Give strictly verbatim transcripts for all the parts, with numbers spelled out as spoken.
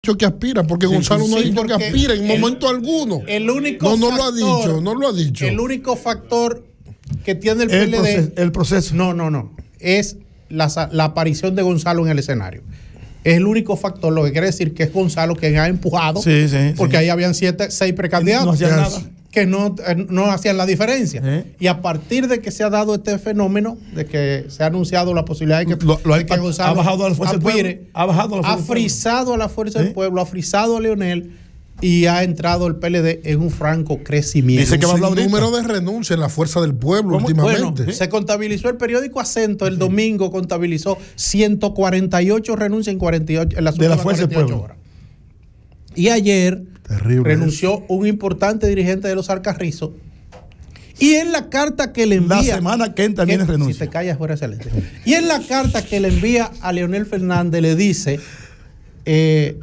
que aspira, porque sí, Gonzalo sí, no ha dicho que aspira en el, momento alguno. El único no, no factor, lo ha dicho, no lo ha dicho. El único factor que tiene el P L D. El proceso. El proceso. No, no, no. Es la, la aparición de Gonzalo en el escenario. Es el único factor, lo que quiere decir que es Gonzalo quien ha empujado, sí, sí, porque sí. ahí habían siete, seis precandidatos no hacían nada. que no, no hacían la diferencia. ¿Eh? Y a partir de que se ha dado este fenómeno, de que se ha anunciado la posibilidad de que, lo, lo de que Gonzalo ha bajado a la fuerza aspire, del pueblo, ha bajado a la fuerza ha frisado a la fuerza ¿Eh? del pueblo, ha frisado a Leonel y ha entrado el P L D en un franco crecimiento. Dice que va a hablar un número de renuncia en la fuerza del pueblo ¿Cómo? últimamente. Bueno, se contabilizó el periódico Acento el domingo, contabilizó ciento cuarenta y ocho renuncias en, cuarenta y ocho, en las de la fuerza del pueblo. Horas. Y ayer Terrible renunció eso. un importante dirigente de los Alcarrizos. Y en la carta que le envía. La semana que entra viene renuncia. Si te callas, fuera excelente. Y en la carta que le envía a Leonel Fernández le dice: eh,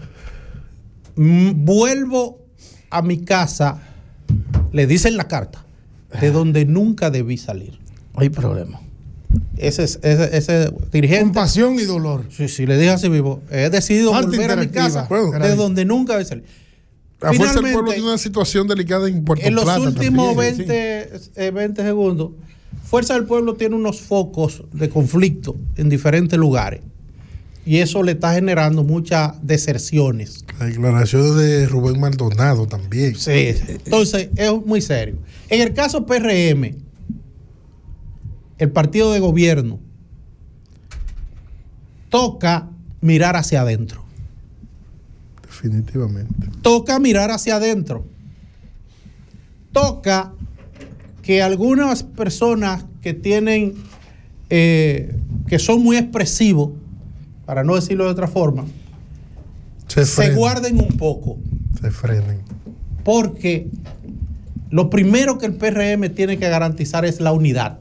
vuelvo a mi casa, le dice en la carta, de donde nunca debí salir. Hay problema. Ese, ese, ese dirigente. Con pasión y dolor. Sí, sí, le dije así vivo. He decidido Parte volver a mi casa, bueno, de donde nunca debí salir. La fuerza del pueblo tiene una situación delicada en Puerto En los Plata últimos también, veinte, sí. eh, veinte segundos, Fuerza del Pueblo tiene unos focos de conflicto en diferentes lugares. Y eso le está generando muchas deserciones. La declaración de Rubén Maldonado también. Sí, entonces es muy serio. En el caso P R M, el partido de gobierno, toca mirar hacia adentro. Definitivamente. Toca mirar hacia adentro. Toca que algunas personas que tienen, eh, que son muy expresivos, para no decirlo de otra forma, se, se guarden un poco. Se frenen. Porque lo primero que el P R M tiene que garantizar es la unidad.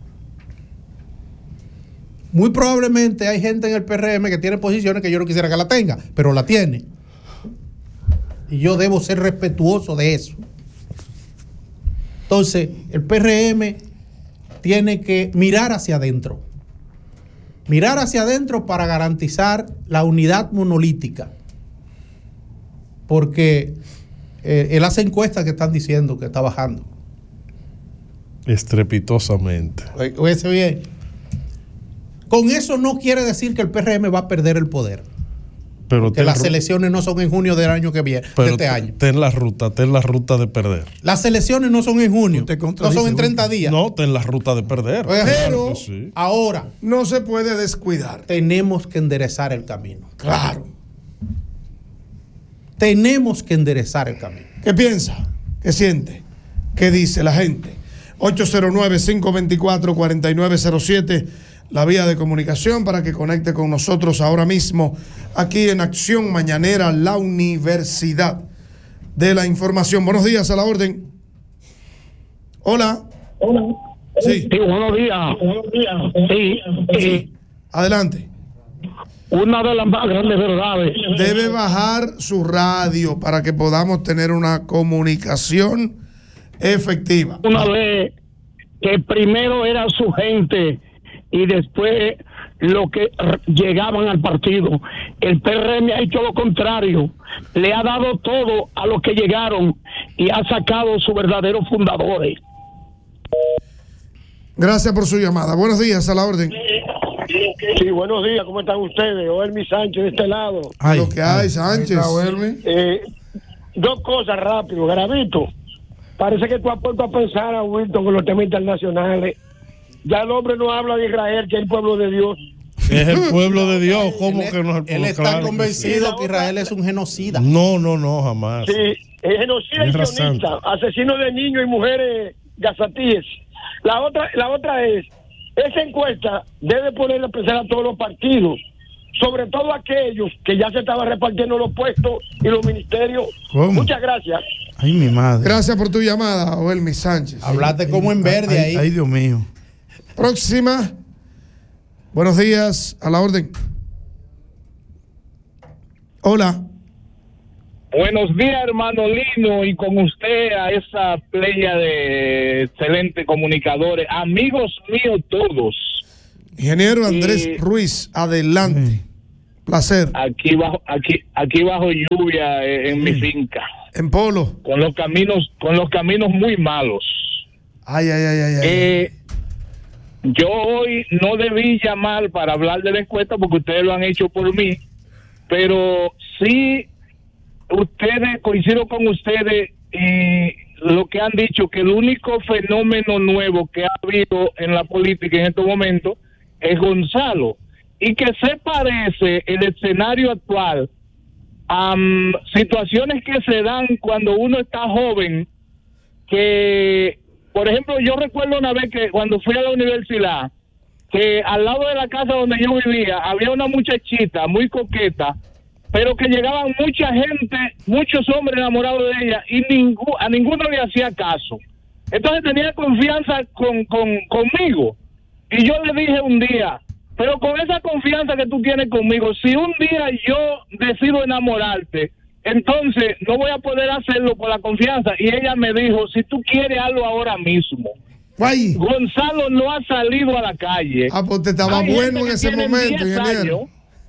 Muy probablemente hay gente en el P R M que tiene posiciones que yo no quisiera que la tenga, pero la tiene. Y yo debo ser respetuoso de eso. Entonces, el P R M tiene que mirar hacia adentro. Mirar hacia adentro para garantizar la unidad monolítica. Porque eh, él hace encuestas que están diciendo que está bajando. Estrepitosamente. Oye, bien. Con eso no quiere decir que el P R M va a perder el poder. Pero que las elecciones no son en junio del año que viene, pero de este año. Ten la ruta, ten la ruta de perder. Las elecciones no son en junio, no son en treinta días. No, ten la ruta de perder. Pero claro sí. Ahora no se puede descuidar. Tenemos que enderezar el camino. Claro. Tenemos que enderezar el camino. ¿Qué piensa? ¿Qué siente? ¿Qué dice la gente? ocho cero nueve, cinco dos cuatro, cuatro nueve cero siete, la vía de comunicación para que conecte con nosotros ahora mismo aquí en Acción Mañanera, la Universidad de la Información. Buenos días, a la orden. Hola. Hola. Sí. Sí, buenos días. Buenos días. Sí, sí. Adelante. Una de las más grandes verdades. Debe bajar su radio para que podamos tener una comunicación efectiva. Una vez que primero era su gente y después lo que llegaban al partido. El P R M ha hecho lo contrario, le ha dado todo a los que llegaron y ha sacado sus verdaderos fundadores. Gracias por su llamada. Buenos días, a la orden. Sí, buenos días, ¿cómo están ustedes? Oelmi Sánchez de este lado. Ay, lo que hay, Sánchez. Eh, dos cosas rápido, Garavito. Parece que tú has puesto a pensar a Wilton con los temas internacionales. Ya el hombre no habla de Israel, que es el pueblo de Dios. Es el pueblo de Dios, ¿cómo él, que no es el pueblo? Él está claro convencido que, sí. que Israel es un genocida. No, no, no, jamás. Sí, es genocida y sionista, asesino de niños y mujeres gazatíes. La otra, la otra es, esa encuesta debe ponerle a pensar a todos los partidos, sobre todo aquellos que ya se estaban repartiendo los puestos y los ministerios. ¿Cómo? Muchas gracias. Ay, mi madre. Gracias por tu llamada, Oelmi Sánchez. Hablaste como en verde ay, ahí. Ay, Dios mío. Próxima. Buenos días, a la orden. Hola. Buenos días, hermano Lino, y con usted a esa playa de excelentes comunicadores, amigos míos todos. Ingeniero Andrés y, Ruiz, adelante. Placer. Aquí bajo, aquí, aquí bajo lluvia en, en mi finca. En Polo. Con los caminos, con los caminos muy malos. Ay, ay, ay, ay. Eh, yo hoy no debí llamar para hablar de la encuesta porque ustedes lo han hecho por mí, pero sí, ustedes, coincido con ustedes y lo que han dicho, que el único fenómeno nuevo que ha habido en la política en estos momentos es Gonzalo, y que se parece el escenario actual a um, situaciones que se dan cuando uno está joven, que, por ejemplo, yo recuerdo una vez que cuando fui a la universidad, que al lado de la casa donde yo vivía había una muchachita muy coqueta, pero que llegaban mucha gente, muchos hombres enamorados de ella, y ningú, a ninguno le hacía caso. Entonces tenía confianza con, con, conmigo, y yo le dije un día, pero con esa confianza que tú tienes conmigo, si un día yo decido enamorarte, entonces no voy a poder hacerlo por la confianza. Y ella me dijo, si tú quieres, hazlo ahora mismo. Ay. Gonzalo no ha salido a la calle. Ah, pues te estaba Hay bueno en ese momento, ingeniero.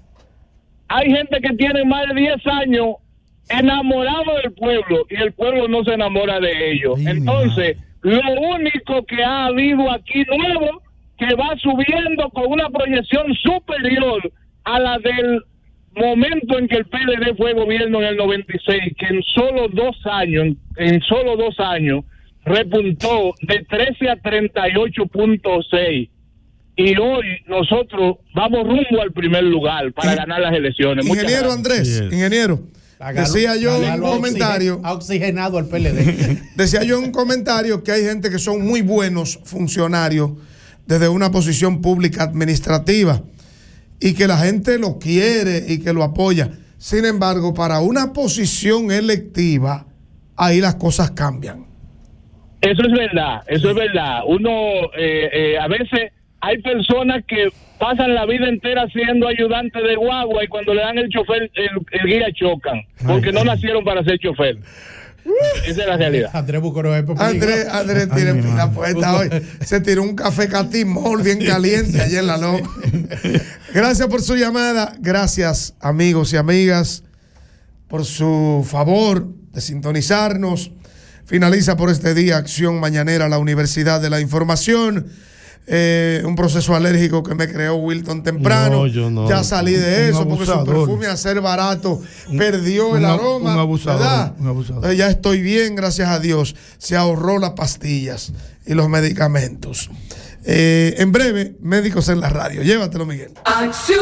Hay gente que tiene más de diez años enamorado del pueblo y el pueblo no se enamora de ellos. Ay, entonces, man. Lo único que ha habido aquí nuevo, que va subiendo con una proyección superior a la del momento en que el P L D fue gobierno en el noventa y seis, que en solo dos años, en solo dos años, repuntó de trece a treinta y ocho punto seis. Y hoy nosotros vamos rumbo al primer lugar para ganar las elecciones. Ingeniero Andrés, yes. ingeniero, decía yo en un comentario, ha oxigenado al P L D. Decía yo en un comentario que hay gente que son muy buenos funcionarios desde una posición pública administrativa y que la gente lo quiere y que lo apoya. Sin embargo, para una posición electiva, ahí las cosas cambian. Eso es verdad, eso es verdad. Uno, eh, eh, a veces hay personas que pasan la vida entera siendo ayudante de guagua y cuando le dan el chofer, el, el guía chocan, porque Ay, no nacieron para ser chofer. Esa es la realidad. Andrés Bucoro es Andrés, Andrés tiene la puesta hoy. Se tiró un café catimol bien caliente allá en la loma. Gracias por su llamada. Gracias, amigos y amigas, por su favor de sintonizarnos. Finaliza por este día Acción Mañanera, la Universidad de la Información. Eh, un proceso alérgico que me creó Wilton temprano. No, yo no. Ya salí de eso porque su perfume, a ser barato, un, perdió un, el aroma. Un abusador, ¿verdad? un abusador. Entonces ya estoy bien, gracias a Dios. Se ahorró las pastillas y los medicamentos. Eh, en breve, Médicos en la Radio. Llévatelo, Miguel. Acción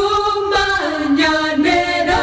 Mañanera.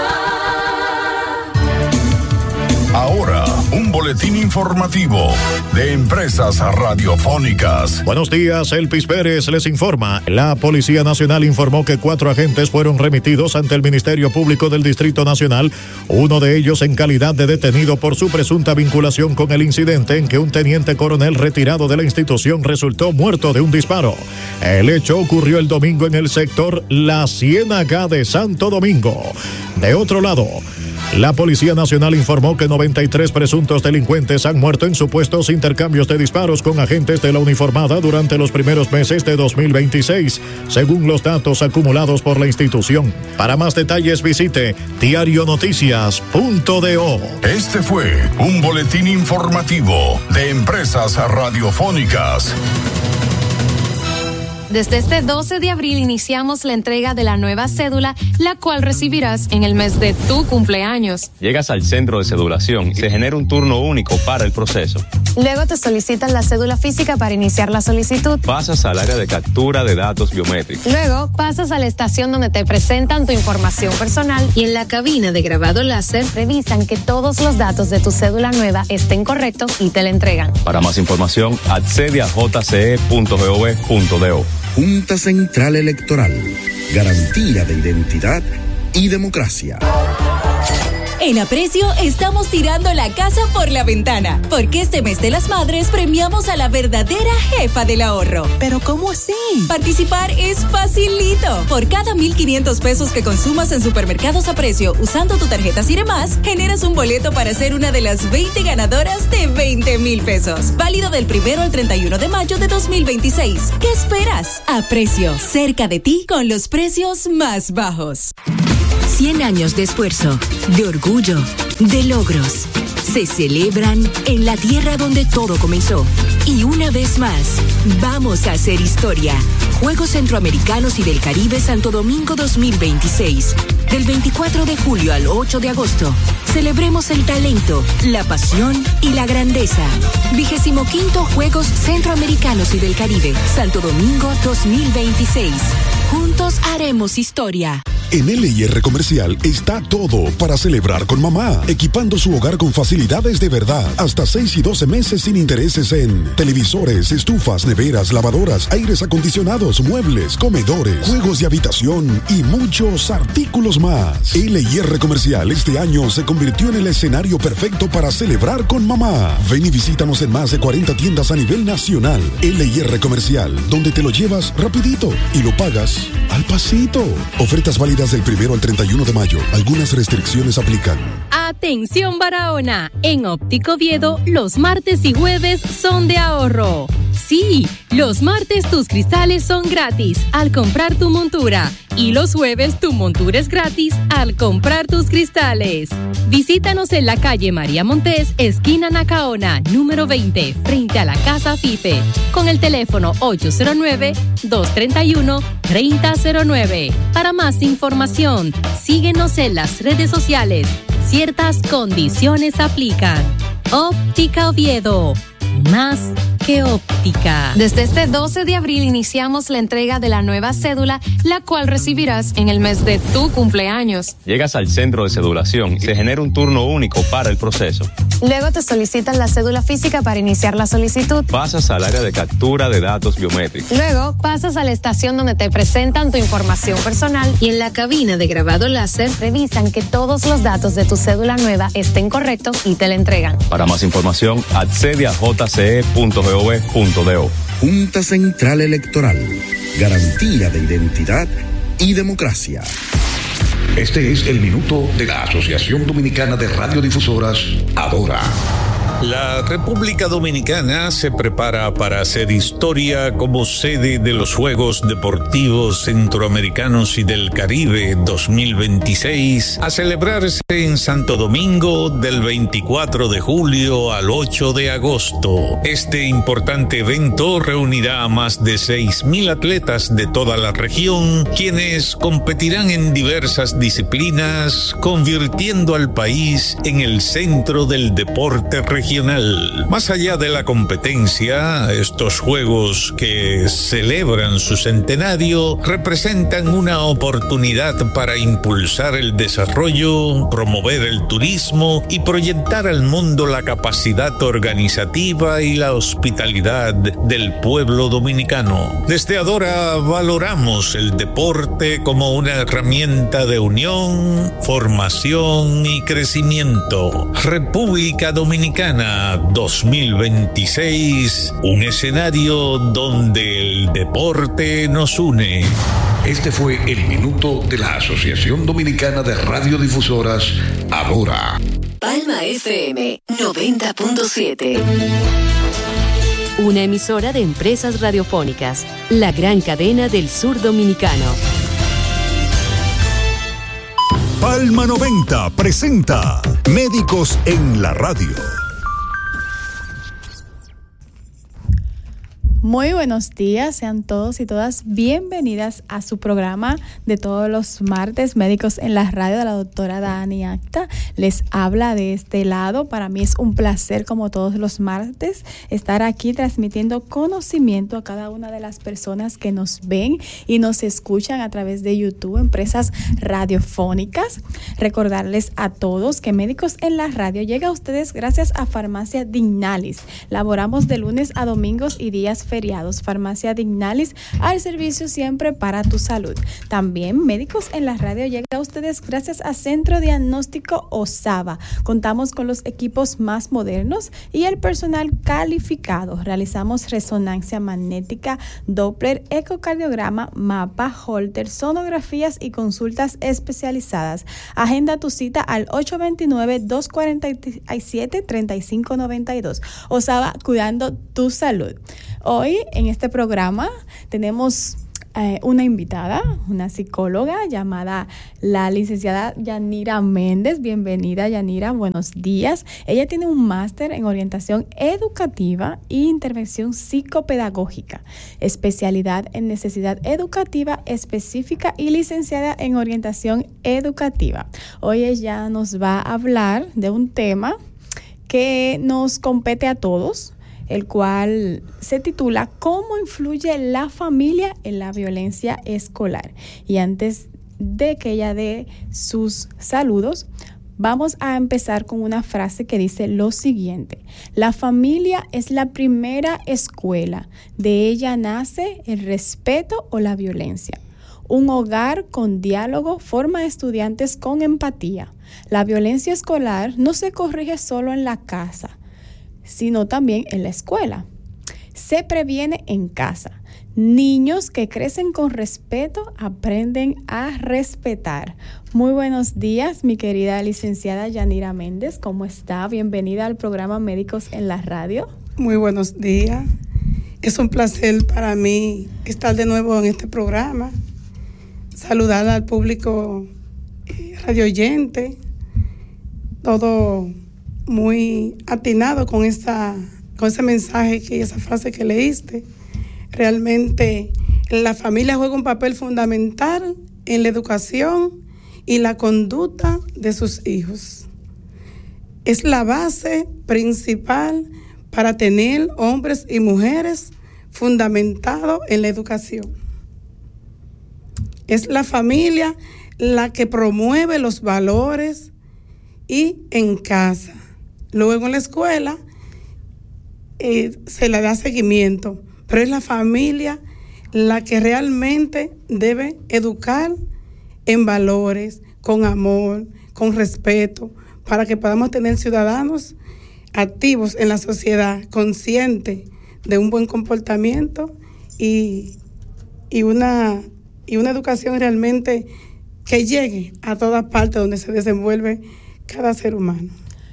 Ahora, un boletín informativo de Empresas Radiofónicas. Buenos días, Elpis Pérez les informa. La Policía Nacional informó que cuatro agentes fueron remitidos ante el Ministerio Público del Distrito Nacional, uno de ellos en calidad de detenido por su presunta vinculación con el incidente en que un teniente coronel retirado de la institución resultó muerto de un disparo. El hecho ocurrió el domingo en el sector La Ciénaga de Santo Domingo. De otro lado, la Policía Nacional informó que noventa y tres presuntos delincuentes han muerto en supuestos intercambios de disparos con agentes de la uniformada durante los primeros meses de dos mil veintiséis, según los datos acumulados por la institución. Para más detalles visite diario noticias punto do. Este fue un boletín informativo de Empresas Radiofónicas. Desde este doce de abril iniciamos la entrega de la nueva cédula, la cual recibirás en el mes de tu cumpleaños. Llegas al centro de cedulación y se genera un turno único para el proceso. Luego te solicitan la cédula física para iniciar la solicitud. Pasas al área de captura de datos biométricos. Luego pasas a la estación donde te presentan tu información personal y en la cabina de grabado láser revisan que todos los datos de tu cédula nueva estén correctos y te la entregan. Para más información, accede a j c e punto gov punto do. Junta Central Electoral, garantía de identidad y democracia. En Aprecio estamos tirando la casa por la ventana, porque este mes de las madres premiamos a la verdadera jefa del ahorro. ¿Pero cómo así? Participar es facilito. Por cada mil quinientos pesos que consumas en supermercados Aprecio usando tu tarjeta Ciremás, generas un boleto para ser una de las veinte ganadoras de veinte mil pesos. Válido del primero al treinta y uno de mayo de dos mil veintiséis. ¿Qué esperas? Aprecio, cerca de ti con los precios más bajos. cien años de esfuerzo, de orgullo, de logros. Se celebran en la tierra donde todo comenzó. Y una vez más, vamos a hacer historia. Juegos Centroamericanos y del Caribe Santo Domingo dos mil veintiséis. Del veinticuatro de julio al ocho de agosto. Celebremos el talento, la pasión y la grandeza. Vigésimo quinto Juegos Centroamericanos y del Caribe Santo Domingo dos mil veintiséis. Juntos haremos historia. En L y R Comercial está todo para celebrar con mamá, equipando su hogar con facilidades de verdad, hasta seis y doce meses sin intereses en televisores, estufas, neveras, lavadoras, aires acondicionados, muebles, comedores, juegos de habitación y muchos artículos más. L y R Comercial este año se convirtió en el escenario perfecto para celebrar con mamá. Ven y visítanos en más de cuarenta tiendas a nivel nacional. L y R Comercial, donde te lo llevas rapidito y lo pagas al pasito. Ofertas válidas del primero al treinta y uno de mayo. Algunas restricciones aplican. Atención Barahona, en Óptico Oviedo los martes y jueves son de ahorro. Sí, los martes tus cristales son gratis al comprar tu montura y los jueves tu montura es gratis al comprar tus cristales. Visítanos en la calle María Montés, esquina Nacaona, número veinte, frente a la Casa FIFE, con el teléfono ocho cero nueve, dos tres uno, tres cero cero nueve. Para más información, síguenos en las redes sociales. Ciertas condiciones aplican. Óptica Oviedo, más que óptica. Desde este doce de abril iniciamos la entrega de la nueva cédula, la cual recibirás en el mes de tu cumpleaños. Llegas al centro de cedulación y se genera un turno único para el proceso. Luego te solicitan la cédula física para iniciar la solicitud. Pasas al área de captura de datos biométricos. Luego pasas a la estación donde te presentan tu información personal y en la cabina de grabado láser revisan que todos los datos de tu cédula nueva estén correctos y te la entregan. Para más información, accede a j c e punto gov punto do. Junta Central Electoral. Garantía de identidad y democracia. Este es el minuto de la Asociación Dominicana de Radiodifusoras, Adora. La República Dominicana se prepara para hacer historia como sede de los Juegos Deportivos Centroamericanos y del Caribe dos mil veintiséis, a celebrarse en Santo Domingo del veinticuatro de julio al ocho de agosto. Este importante evento reunirá a más de seis mil atletas de toda la región, quienes competirán en diversas disciplinas, convirtiendo al país en el centro del deporte regional. Más allá de la competencia, estos juegos que celebran su centenario representan una oportunidad para impulsar el desarrollo, promover el turismo y proyectar al mundo la capacidad organizativa y la hospitalidad del pueblo dominicano. Desde Adora valoramos el deporte como una herramienta de unión, formación y crecimiento. República Dominicana dos mil veintiséis, un escenario donde el deporte nos une. Este fue el minuto de la Asociación Dominicana de Radiodifusoras, Adora. Palma F M noventa punto siete. Una emisora de Empresas Radiofónicas, la gran cadena del sur dominicano. Palma noventa presenta Médicos en la Radio. Muy buenos días, sean todos y todas bienvenidas a su programa de todos los martes, Médicos en la Radio, de la doctora Dani Acta. Les habla de este lado. Para mí es un placer, como todos los martes, estar aquí transmitiendo conocimiento a cada una de las personas que nos ven y nos escuchan a través de YouTube, Empresas Radiofónicas. Recordarles a todos que Médicos en la Radio llega a ustedes gracias a Farmacia Dignalis. Laboramos de lunes a domingos y días feriados. Farmacia Dignalis, al servicio siempre para tu salud. También Médicos en la Radio llega a ustedes gracias a Centro Diagnóstico Osaba. Contamos con los equipos más modernos y el personal calificado. Realizamos resonancia magnética, Doppler, ecocardiograma, mapa, Holter, sonografías y consultas especializadas. Agenda tu cita al ocho dos nueve, dos cuatro siete, tres cinco nueve dos. Osaba, cuidando tu salud. Hoy en este programa tenemos eh, una invitada, una psicóloga llamada la licenciada Yanira Méndez. Bienvenida, Yanira, buenos días. Ella tiene un máster en orientación educativa e intervención psicopedagógica, especialidad en necesidad educativa específica y licenciada en orientación educativa. Hoy ella nos va a hablar de un tema que nos compete a todos, el cual se titula ¿Cómo influye la familia en la violencia escolar? Y antes de que ella dé sus saludos, vamos a empezar con una frase que dice lo siguiente: la familia es la primera escuela, de ella nace el respeto o la violencia. Un hogar con diálogo forma estudiantes con empatía. La violencia escolar no se corrige solo en la casa, sino también en la escuela. Se previene en casa. Niños que crecen con respeto aprenden a respetar. Muy buenos días, mi querida licenciada Yanira Méndez. ¿Cómo está? Bienvenida al programa Médicos en la Radio. Muy buenos días. Es un placer para mí estar de nuevo en este programa. Saludar al público eh, radio oyente. Todo muy atinado con esa, con ese mensaje y esa frase que leíste. Realmente la familia juega un papel fundamental en la educación y la conducta de sus hijos. Es la base principal para tener hombres y mujeres fundamentados en la educación. Es la familia la que promueve los valores y en casa. Luego en la escuela eh, se le da seguimiento, pero es la familia la que realmente debe educar en valores, con amor, con respeto, para que podamos tener ciudadanos activos en la sociedad, conscientes de un buen comportamiento y, y, una, y una educación realmente que llegue a todas partes donde se desenvuelve cada ser humano.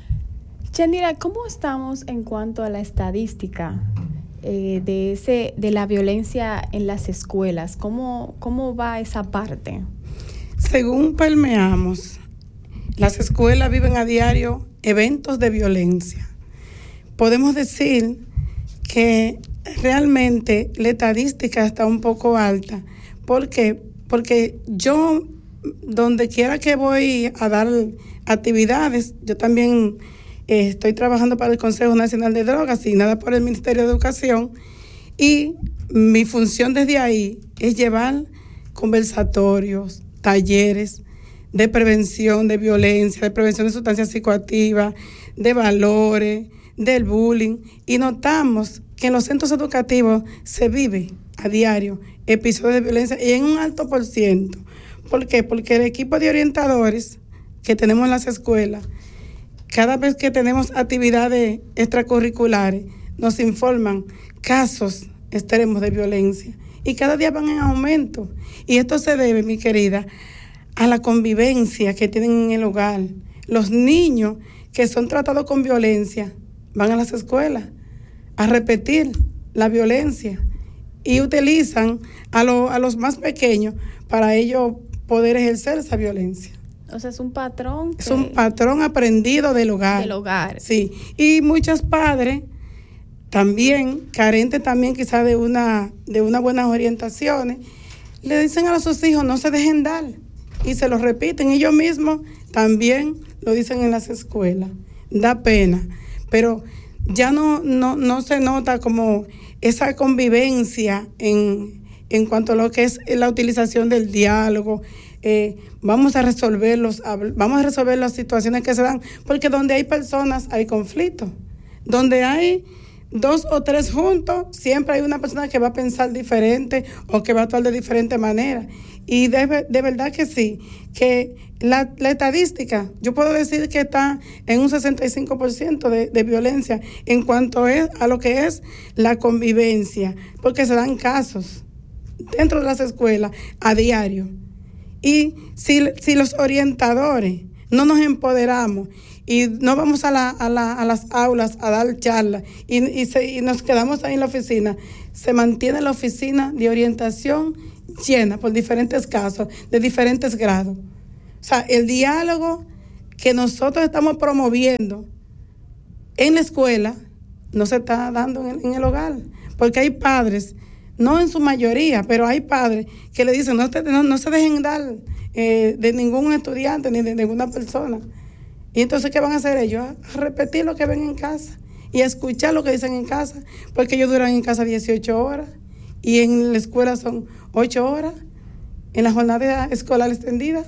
Yanira, ¿cómo estamos en cuanto a la estadística eh, de ese de la violencia en las escuelas? ¿Cómo, cómo va esa parte? Según permeamos, las escuelas viven a diario eventos de violencia. Podemos decir que realmente la estadística está un poco alta. ¿Por qué? Porque yo, donde quiera que voy a dar actividades, yo también eh, estoy trabajando para el Consejo Nacional de Drogas, asignada por el Ministerio de Educación, y mi función desde ahí es llevar conversatorios, talleres de prevención de violencia, de prevención de sustancias psicoactivas, de valores, del bullying, y notamos que en los centros educativos se vive a diario episodios de violencia y en un alto por ciento. ¿Por qué? Porque el equipo de orientadores que tenemos en las escuelas, cada vez que tenemos actividades extracurriculares, nos informan casos extremos de violencia y cada día van en aumento. Y esto se debe, mi querida, a la convivencia que tienen en el hogar. Los niños que son tratados con violencia van a las escuelas a repetir la violencia y utilizan a, lo, a los más pequeños para ellos poder ejercer esa violencia. O sea, es un patrón. Que... Es un patrón aprendido del hogar. Del hogar. Sí. Y muchos padres también, carentes también quizás de una, de unas buenas orientaciones, le dicen a sus hijos, no se dejen dar. Y se lo repiten. Ellos mismos también lo dicen en las escuelas. Da pena. Pero ya no, no, no se nota como esa convivencia en, en cuanto a lo que es la utilización del diálogo. Eh, vamos a resolver los, vamos a resolver las situaciones que se dan, porque donde hay personas hay conflictos. Donde hay dos o tres juntos, siempre hay una persona que va a pensar diferente o que va a actuar de diferente manera. Y de, de verdad que sí, que la, la estadística, yo puedo decir que está en un sesenta y cinco por ciento de, de violencia en cuanto es, a lo que es la convivencia, porque se dan casos dentro de las escuelas a diario. Y si, si los orientadores no nos empoderamos y no vamos a, la, a, la, a las aulas a dar charlas y, y, se, y nos quedamos ahí en la oficina, se mantiene la oficina de orientación llena por diferentes casos, de diferentes grados. O sea, el diálogo que nosotros estamos promoviendo en la escuela no se está dando en, en el hogar, porque hay padres, no en su mayoría, pero hay padres que le dicen no, te, no, no se dejen dar eh, de ningún estudiante ni de ninguna persona. Y entonces, ¿qué van a hacer ellos? A repetir lo que ven en casa y a escuchar lo que dicen en casa, porque ellos duran en casa dieciocho horas y en la escuela son ocho horas, en la jornada escolar extendida.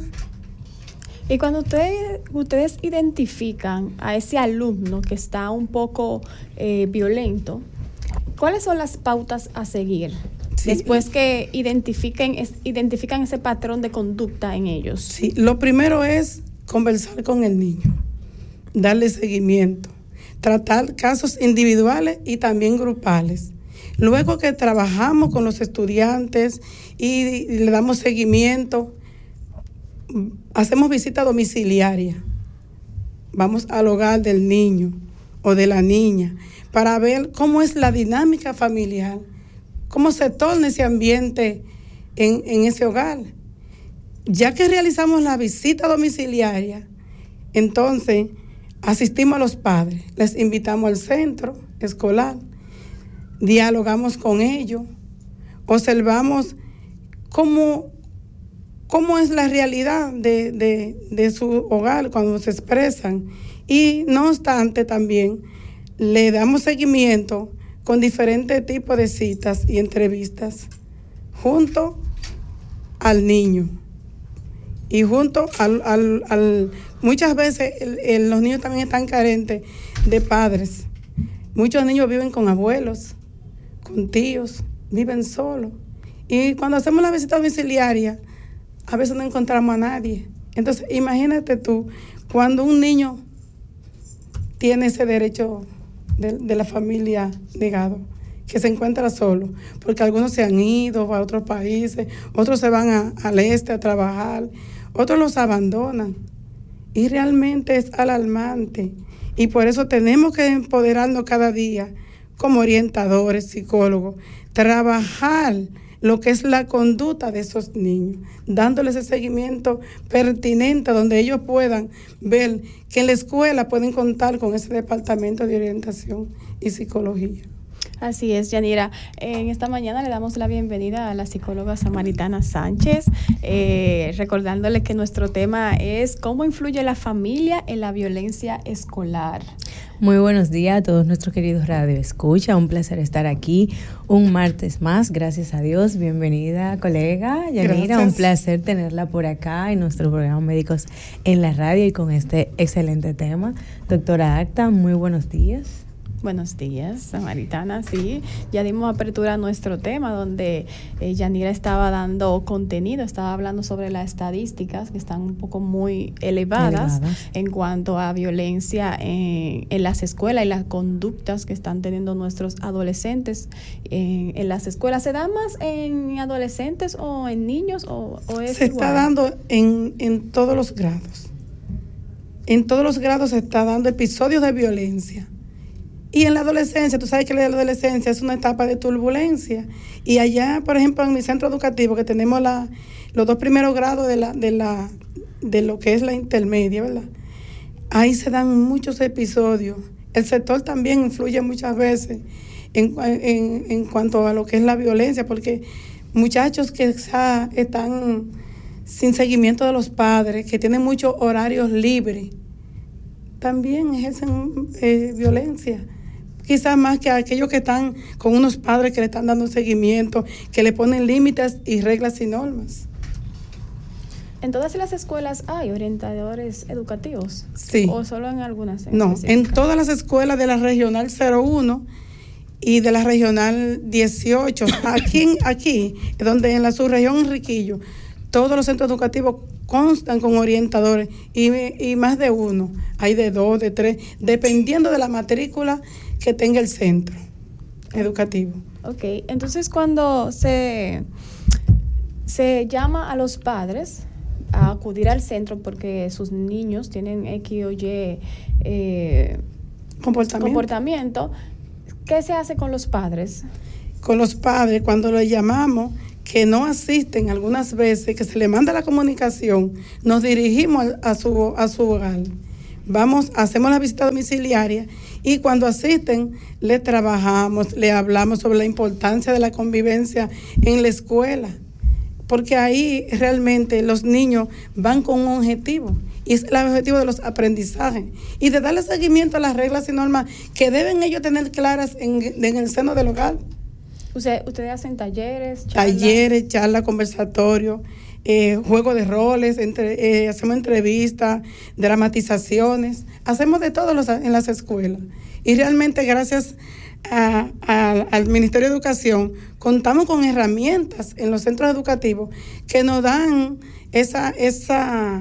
Y cuando ustedes, ustedes identifican a ese alumno que está un poco eh, violento, ¿cuáles son las pautas a seguir? Sí. Después que identifiquen, es, identifican ese patrón de conducta en ellos. Sí, lo primero es conversar con el niño, darle seguimiento, tratar casos individuales y también grupales. Luego que trabajamos con los estudiantes y, y le damos seguimiento, hacemos visita domiciliaria. Vamos al hogar del niño o de la niña para ver cómo es la dinámica familiar, cómo se torna ese ambiente en, en ese hogar. Ya que realizamos la visita domiciliaria, entonces asistimos a los padres, les invitamos al centro escolar, dialogamos con ellos, observamos cómo, cómo es la realidad de, de, de su hogar cuando se expresan, y no obstante también le damos seguimiento con diferentes tipos de citas y entrevistas junto al niño y junto al, al, al muchas veces el, el, los niños también están carentes de padres. Muchos niños viven con abuelos, con tíos, viven solos. Y cuando hacemos la visita domiciliaria, a veces no encontramos a nadie. Entonces, imagínate tú, cuando un niño tiene ese derecho de, de la familia negado, que se encuentra solo, porque algunos se han ido a otros países, otros se van a, al este a trabajar, otros los abandonan. Y realmente es alarmante. Y por eso tenemos que empoderarnos cada día como orientadores, psicólogos, trabajar lo que es la conducta de esos niños, dándoles ese seguimiento pertinente donde ellos puedan ver que en la escuela pueden contar con ese departamento de orientación y psicología. Así es, Yanira. En esta mañana le damos la bienvenida a la psicóloga Samaritana Sánchez, eh, recordándole que nuestro tema es cómo influye la familia en la violencia escolar. Muy buenos días a todos nuestros queridos Radio Escucha, un placer estar aquí un martes más, gracias a Dios. Bienvenida, colega Yanira, un placer tenerla por acá en nuestro programa Médicos en la Radio y con este excelente tema. Doctora Acta, muy buenos días. Buenos días, Samaritana. Sí, ya dimos apertura a nuestro tema donde eh, Yanira estaba dando contenido, estaba hablando sobre las estadísticas que están un poco muy elevadas, elevadas. en cuanto a violencia en, en las escuelas y las conductas que están teniendo nuestros adolescentes en, en las escuelas. ¿Se da más en adolescentes o en niños o, o es Se igual? Está dando en, en todos los grados. En todos los grados se está dando episodios de violencia. Y en la adolescencia, tú sabes que la adolescencia es una etapa de turbulencia. Y allá, por ejemplo, en mi centro educativo, que tenemos la, los dos primeros grados de, la, de, la, de lo que es la intermedia, ¿verdad? Ahí se dan muchos episodios. El sector también influye muchas veces en, en, en cuanto a lo que es la violencia, porque muchachos que quizá están sin seguimiento de los padres, que tienen muchos horarios libres, también ejercen eh, violencia. Quizás más que aquellos que están con unos padres que le están dando seguimiento, que le ponen límites y reglas y normas. ¿En todas las escuelas hay orientadores educativos? Sí. ¿O solo en algunas? En no, en todas las escuelas de la Regional cero uno y de la Regional dieciocho. Aquí, aquí, donde en la subregión Enriquillo, todos los centros educativos constan con orientadores y, y más de uno. Hay de dos, de tres, dependiendo de la matrícula que tenga el centro educativo. Ok, entonces cuando se, se llama a los padres a acudir al centro porque sus niños tienen X o Y eh, comportamiento. comportamiento, ¿qué se hace con los padres? Con los padres, cuando los llamamos, que no asisten algunas veces, que se le manda la comunicación, nos dirigimos a, a, su, a su hogar. Vamos, hacemos la visita domiciliaria y cuando asisten, le trabajamos, le hablamos sobre la importancia de la convivencia en la escuela, porque ahí realmente los niños van con un objetivo, y es el objetivo de los aprendizajes, y de darle seguimiento a las reglas y normas que deben ellos tener claras en, en el seno del hogar. Usted, ¿Ustedes hacen talleres? Charlas? Talleres, charlas, conversatorios, eh, juego de roles, entre, eh, hacemos entrevistas, dramatizaciones, hacemos de todo los, en las escuelas. Y realmente gracias a, a, al Ministerio de Educación contamos con herramientas en los centros educativos que nos dan esa, esa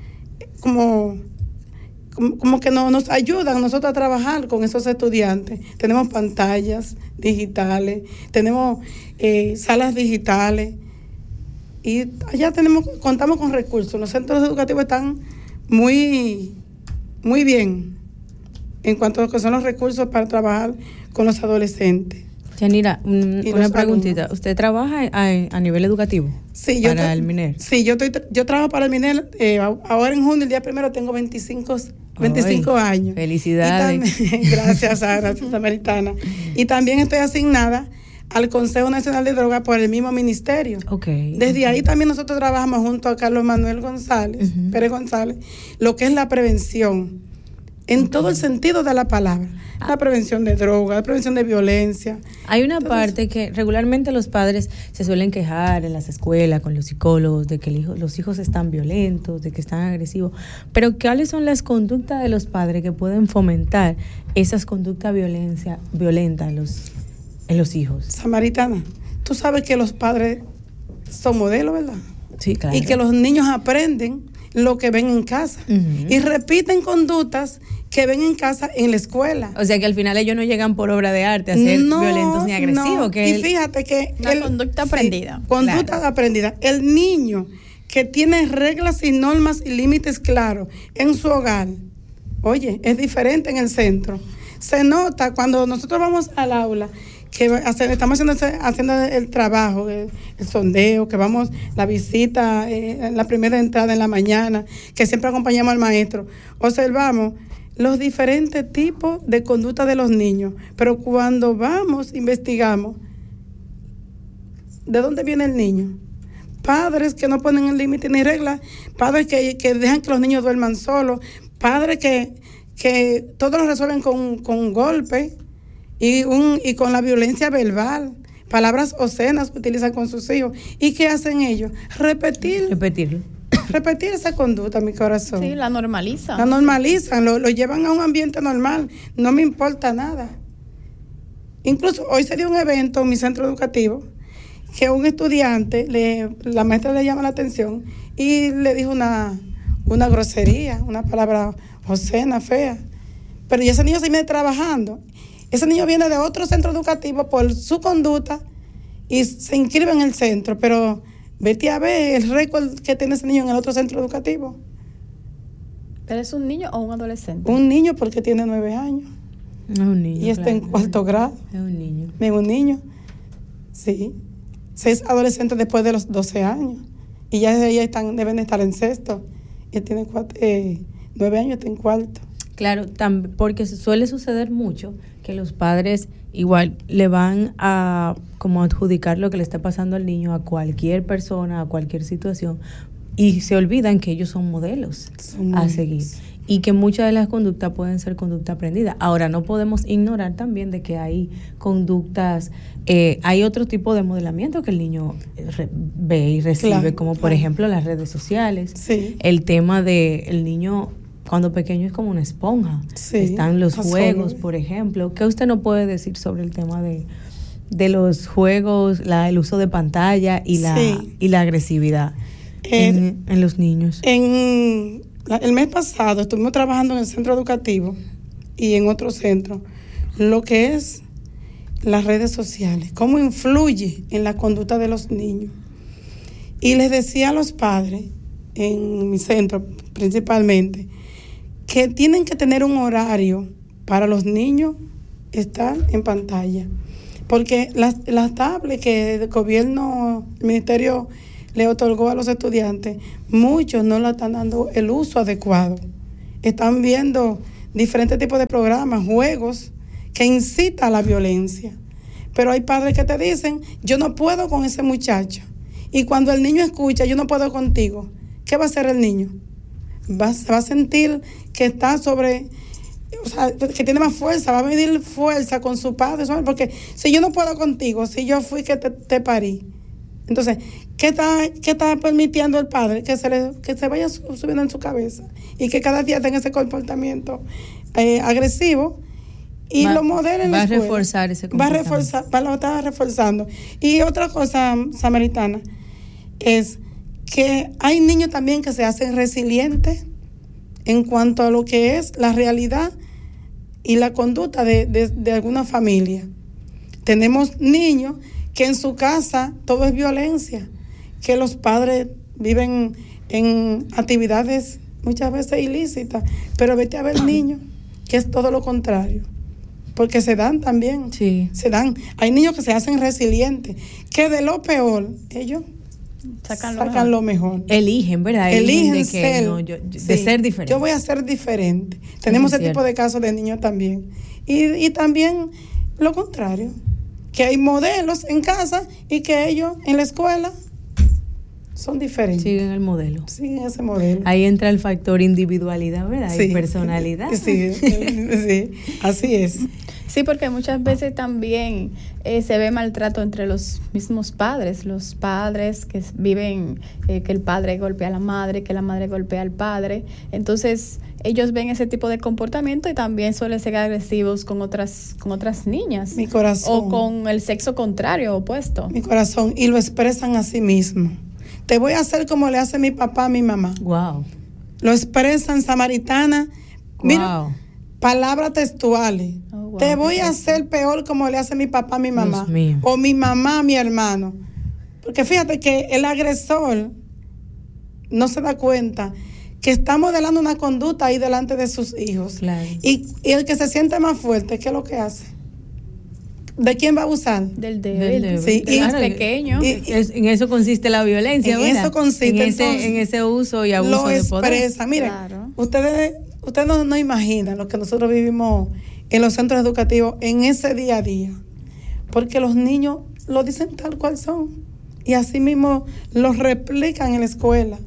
como... Como, como que no, nos ayudan a nosotros a trabajar con esos estudiantes. Tenemos pantallas digitales, tenemos eh, salas digitales y allá tenemos, contamos con recursos. Los centros educativos están muy, muy bien en cuanto a lo que son los recursos para trabajar con los adolescentes. Yanira, un, una preguntita. Alumnos. ¿Usted trabaja a, a nivel educativo? Sí, yo para tra- el MINER. Sí, yo estoy yo trabajo para el MINER. Eh, ahora en junio, el día primero, tengo veinticinco, veinticinco Ay, años. Felicidades. También, gracias, Sara, Samaritana. Y también estoy asignada al Consejo Nacional de Drogas por el mismo ministerio. Okay. Desde ahí también nosotros trabajamos junto a Carlos Manuel González, uh-huh. Pérez González, lo que es la prevención, en okay. todo el sentido de la palabra. La prevención de drogas, la prevención de violencia. Hay una Entonces, parte que regularmente los padres se suelen quejar en las escuelas con los psicólogos de que el hijo, los hijos están violentos, de que están agresivos. Pero ¿cuáles son las conductas de los padres que pueden fomentar esas conductas violencia, violentas en los, en los hijos? Samaritana, tú sabes que los padres son modelos, ¿verdad? Sí, claro. Y que los niños aprenden lo que ven en casa uh-huh. y repiten conductas que ven en casa en la escuela. O sea que al final ellos no llegan por obra de arte a ser no, violentos ni agresivos. No. Que y el, fíjate que la el, conducta aprendida. Sí, conducta claro. aprendida. El niño que tiene reglas y normas y límites claros en su hogar, oye, es diferente en el centro. Se nota cuando nosotros vamos al aula que hacer, estamos haciendo, haciendo el trabajo, el, el sondeo, que vamos, la visita, eh, la primera entrada en la mañana, que siempre acompañamos al maestro. Observamos los diferentes tipos de conducta de los niños, pero cuando vamos, investigamos, ¿de dónde viene el niño? Padres que no ponen el límite ni reglas, padres que, que dejan que los niños duerman solos, padres que, que todo lo resuelven con, con golpes, y un y con la violencia verbal, palabras obscenas que utilizan con sus hijos. ¿Y qué hacen ellos? Repetir. Repetirlo. Repetir esa conducta, mi corazón. Sí, la normalizan. La normalizan, lo, lo llevan a un ambiente normal. No me importa nada. Incluso hoy se dio un evento en mi centro educativo que un estudiante, le, la maestra le llama la atención y le dijo una, una grosería, una palabra obscena, fea. Pero ya ese niño se viene trabajando. Ese niño viene de otro centro educativo por su conducta y se inscribe en el centro, pero vete a ver el récord que tiene ese niño en el otro centro educativo. ¿Pero es un niño o un adolescente? Un niño porque tiene nueve años. Es un niño. Y está claro, en cuarto grado. Es un niño. Es un niño. Sí. Seis adolescentes después de los doce años. Y ya desde ahí están, deben estar en sexto. Él tiene cuatro, eh, nueve años, está en cuarto. Claro, tam- porque suele suceder mucho que los padres igual le van a como adjudicar lo que le está pasando al niño a cualquier persona, a cualquier situación, y se olvidan que ellos son modelos son a seguir y que muchas de las conductas pueden ser conducta aprendida. Ahora, no podemos ignorar también de que hay conductas, eh, hay otro tipo de modelamiento que el niño re- ve y recibe, claro, como por claro. ejemplo las redes sociales, sí. el tema de el niño cuando pequeño es como una esponja. Sí, están los juegos, por ejemplo. ¿Qué usted no puede decir sobre el tema de, de los juegos, la, el uso de pantalla y la, sí. y la agresividad eh, en, en los niños? En la, el mes pasado estuvimos trabajando en el centro educativo y en otro centro lo que es las redes sociales, cómo influye en la conducta de los niños. Y les decía a los padres, en mi centro principalmente, que tienen que tener un horario para los niños estar en pantalla, porque las, las tablets que el gobierno, el ministerio le otorgó a los estudiantes, muchos no le están dando el uso adecuado. Están viendo diferentes tipos de programas, juegos que incitan a la violencia. Pero hay padres que te dicen, yo no puedo con ese muchacho. Y cuando el niño escucha, yo no puedo contigo, ¿qué va a hacer el niño? Va, se va a sentir que está sobre, o sea, que tiene más fuerza, va a medir fuerza con su padre, ¿sabes? Porque si yo no puedo contigo, si yo fui que te, te parí. Entonces, ¿qué está, qué está permitiendo el padre? Que se, le, que se vaya subiendo en su cabeza y que cada día tenga ese comportamiento eh, agresivo y va, lo modele en la escuela. Va a reforzar ese comportamiento. Va a reforzar, va, lo está reforzando. Y otra cosa, Samaritana, es que hay niños también que se hacen resilientes en cuanto a lo que es la realidad y la conducta de, de, de alguna familia. Tenemos niños que en su casa todo es violencia, que los padres viven en actividades muchas veces ilícitas, pero vete a ver niños, que es todo lo contrario, porque se dan también, sí. se dan. Hay niños que se hacen resilientes, que de lo peor, ellos sacan, sacan lo, mejor. lo mejor. Eligen, ¿verdad? Eligen, Eligen de, que, ser, no, yo, de sí, ser diferente. Yo voy a ser diferente. Tenemos ese tipo de casos de niños también. Y, y también lo contrario, que hay modelos en casa y que ellos en la escuela son diferentes. Siguen el modelo. Siguen ese modelo. Ahí entra el factor individualidad, ¿verdad? Sí. Y personalidad. Sí, sí, así es. Sí, porque muchas veces también eh, se ve maltrato entre los mismos padres, los padres que viven, eh, que el padre golpea a la madre, que la madre golpea al padre. Entonces, ellos ven ese tipo de comportamiento y también suelen ser agresivos con otras, con otras niñas. Mi corazón. O con el sexo contrario, opuesto. Mi corazón. Y lo expresan a sí mismos. Te voy a hacer como le hace mi papá a mi mamá. Wow. Lo expresan, Samaritana. Mira, wow. Palabras textuales. Oh, wow. Te voy a hacer peor como le hace mi papá a mi mamá. O mi mamá a mi hermano. Porque fíjate que el agresor no se da cuenta que está modelando una conducta ahí delante de sus hijos. Claro. Y, y el que se siente más fuerte, ¿qué es lo que hace? ¿De quién va a abusar? Del débil, sí, del más pequeño. Y, y, en eso consiste la violencia, en ¿verdad? eso consiste. En ese, entonces, en ese uso y abuso lo de poder. Expresa. Miren, claro. ustedes, ustedes no, no imaginan lo que nosotros vivimos en los centros educativos en ese día a día. Porque los niños lo dicen tal cual son. Y así mismo lo replican en la escuela.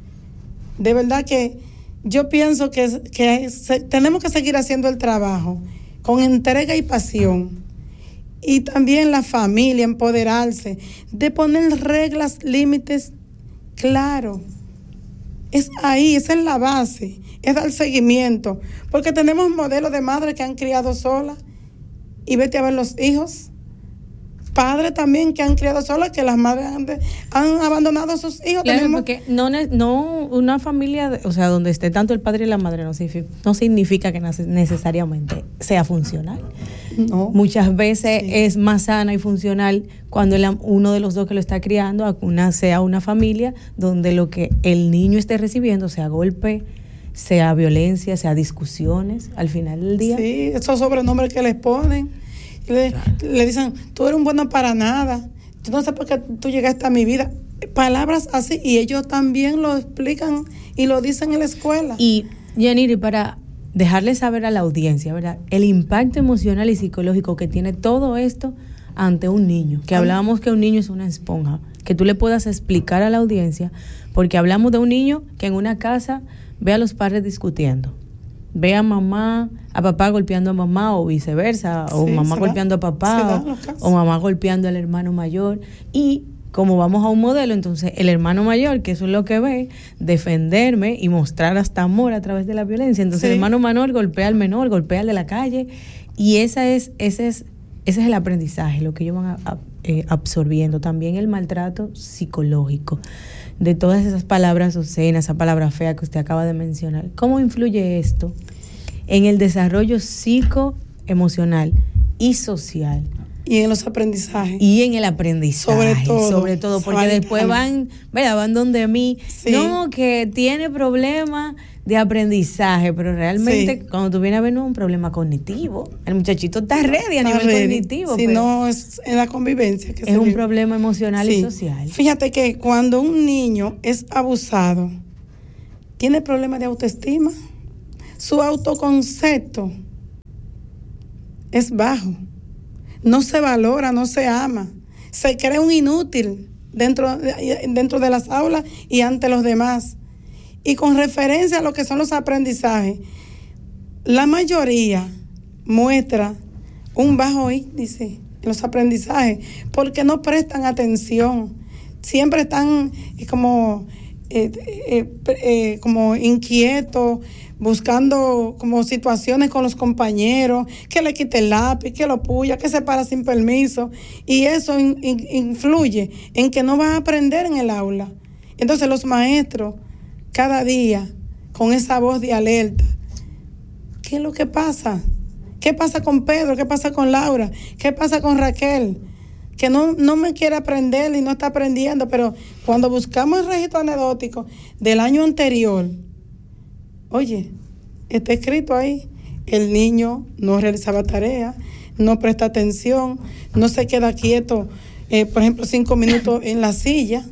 De verdad que yo pienso que, que se, tenemos que seguir haciendo el trabajo con entrega y pasión. Y también la familia, empoderarse, de poner reglas, límites claros. Es ahí, esa es la base, es dar seguimiento. Porque tenemos modelos de madres que han criado solas y vete a ver los hijos. Padres también que han criado solas, que las madres han, de, han abandonado a sus hijos. Claro, Tenemos... porque no, no una familia, o sea, donde esté tanto el padre y la madre, no significa, no significa que necesariamente sea funcional. No. Muchas veces sí. es más sana y funcional cuando el, uno de los dos que lo está criando una, sea una familia donde lo que el niño esté recibiendo sea golpe, sea violencia, sea discusiones al final del día. Sí, esos sobrenombres que les ponen. Le, claro. le dicen, tú eres un bueno para nada, yo no sé por qué tú llegaste a mi vida. Palabras así, y ellos también lo explican y lo dicen en la escuela. Y, Yaniri, para dejarle saber a la audiencia, ¿verdad?, el impacto emocional y psicológico que tiene todo esto ante un niño, que hablábamos que un niño es una esponja, que tú le puedas explicar a la audiencia, porque hablamos de un niño que en una casa ve a los padres discutiendo, ve a mamá, a papá golpeando a mamá o viceversa, sí, o mamá golpeando da, a papá o, o mamá golpeando al hermano mayor. Y como vamos a un modelo, entonces el hermano mayor, que eso es lo que ve, defenderme y mostrar hasta amor a través de la violencia. Entonces sí. El hermano menor golpea al menor, golpea al de la calle, y esa es, ese es, ese es el aprendizaje, lo que ellos van a, a, eh, absorbiendo. También el maltrato psicológico de todas esas palabras obscenas, esa palabra fea que usted acaba de mencionar. ¿Cómo influye esto en el desarrollo psicoemocional y social y en los aprendizajes. Y en el aprendizaje. Sobre todo. Sobre todo, porque Vale, después vale. van, ¿verdad? Van donde mí. Sí. No, que tiene problemas de aprendizaje, pero realmente Sí. cuando tú vienes a ver no es un problema cognitivo. El muchachito está ready a Está nivel ready. cognitivo. Si pero no, es en la convivencia. Que es se un vive. problema emocional Sí. y social. Fíjate que cuando un niño es abusado, tiene problemas de autoestima, su autoconcepto es bajo, no se valora, no se ama, se cree un inútil dentro de, dentro de las aulas y ante los demás. Y con referencia a lo que son los aprendizajes, la mayoría muestra un bajo índice en los aprendizajes porque no prestan atención, siempre están como, eh, eh, eh, como inquietos, buscando como situaciones con los compañeros, que le quite el lápiz, que lo puya, que se para sin permiso, y eso in, in, influye en que no va a aprender en el aula. Entonces los maestros, cada día, con esa voz de alerta, ¿qué es lo que pasa? ¿Qué pasa con Pedro? ¿Qué pasa con Laura? ¿Qué pasa con Raquel? Que no, no me quiere aprender y no está aprendiendo, pero cuando buscamos el registro anecdótico del año anterior, oye, está escrito ahí, el niño no realizaba tarea, no presta atención, no se queda quieto, eh, por ejemplo, cinco minutos en la silla.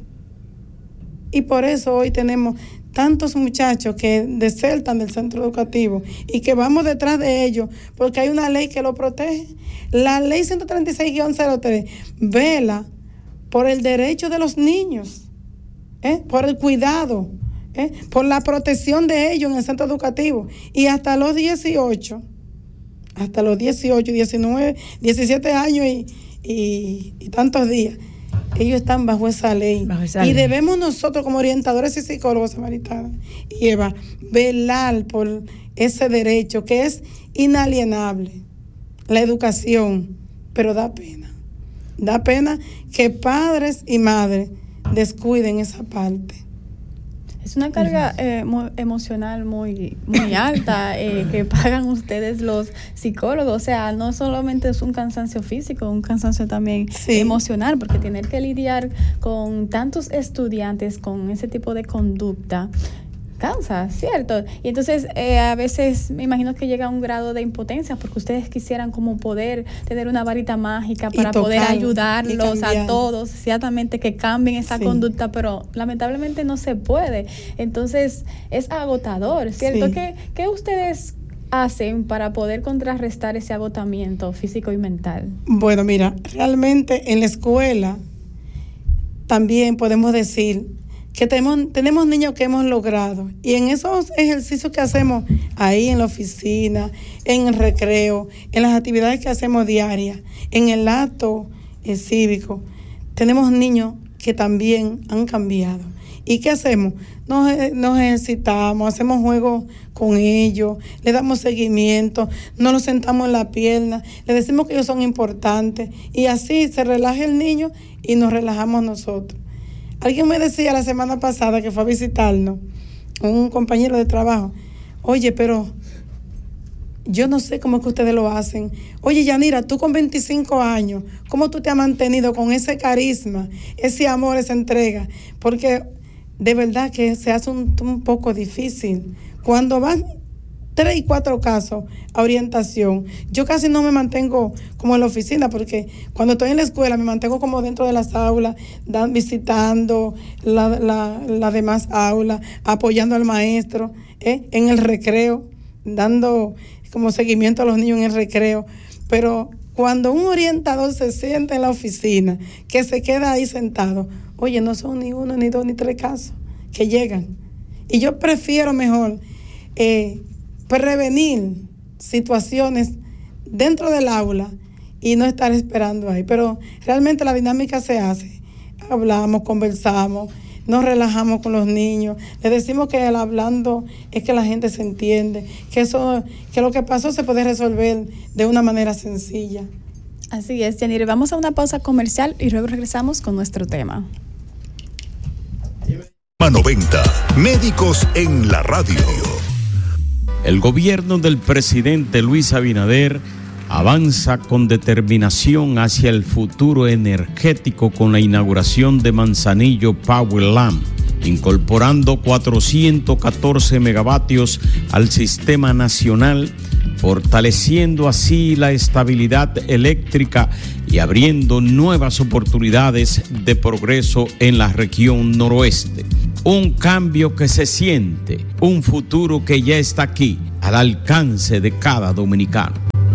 Y por eso hoy tenemos tantos muchachos que desertan del centro educativo y que vamos detrás de ellos porque hay una ley que lo protege. La ley ciento treinta y seis guión cero tres vela por el derecho de los niños, ¿eh? por el cuidado, ¿eh? por la protección de ellos en el centro educativo. Y hasta los dieciocho, hasta los dieciocho, diecinueve, diecisiete años y, y, y tantos días, ellos están bajo esa ley. Bajo esa y ley. Debemos nosotros como orientadores y psicólogos samaritanos, y Eva, velar por ese derecho que es inalienable, la educación, pero da pena. Da pena que padres y madres descuiden esa parte. Es una carga eh, muy emocional muy, muy alta eh, que pagan ustedes los psicólogos. O sea, no solamente es un cansancio físico, un cansancio también sí. emocional, porque tener que lidiar con tantos estudiantes con ese tipo de conducta cansa, ¿cierto? Y entonces eh, a veces me imagino que llega a un grado de impotencia porque ustedes quisieran como poder tener una varita mágica para tocar, poder ayudarlos a todos, ciertamente que cambien esa sí. conducta, pero lamentablemente no se puede. Entonces es agotador, ¿cierto? Sí. ¿Qué, qué ustedes hacen para poder contrarrestar ese agotamiento físico y mental? Bueno, mira, realmente en la escuela también podemos decir que tenemos, tenemos niños que hemos logrado, y en esos ejercicios que hacemos ahí en la oficina, en el recreo, en las actividades que hacemos diarias, en el acto eh, cívico, tenemos niños que también han cambiado. ¿Y qué hacemos? Nos, nos ejercitamos, hacemos juegos con ellos, le damos seguimiento, nos los sentamos en la pierna, le decimos que ellos son importantes, y así se relaja el niño y nos relajamos nosotros. Alguien me decía la semana pasada que fue a visitarnos, un compañero de trabajo, oye, pero yo no sé cómo es que ustedes lo hacen. Oye, Yanira, tú con veinticinco años, ¿cómo tú te has mantenido con ese carisma, ese amor, esa entrega? Porque de verdad que se hace un, un poco difícil. Cuando van tres y cuatro casos a orientación, yo casi no me mantengo como en la oficina, porque cuando estoy en la escuela me mantengo como dentro de las aulas, dan, visitando las la, la demás aulas, apoyando al maestro, ¿eh? en el recreo, dando como seguimiento a los niños en el recreo. Pero cuando un orientador se sienta en la oficina, que se queda ahí sentado, oye, no son ni uno, ni dos, ni tres casos que llegan. Y yo prefiero mejor eh, prevenir situaciones dentro del aula y no estar esperando ahí. Pero realmente la dinámica se hace. Hablamos, conversamos, nos relajamos con los niños, les decimos que el hablando es que la gente se entiende, que eso, que lo que pasó se puede resolver de una manera sencilla. Así es, Yanire. Vamos a una pausa comercial y luego regresamos con nuestro tema. noventa, Médicos en la Radio. El gobierno del presidente Luis Abinader avanza con determinación hacia el futuro energético con la inauguración de Manzanillo Power Lamp, incorporando cuatrocientos catorce megavatios al sistema nacional, fortaleciendo así la estabilidad eléctrica y abriendo nuevas oportunidades de progreso en la región noroeste. Un cambio que se siente, un futuro que ya está aquí, al alcance de cada dominicano.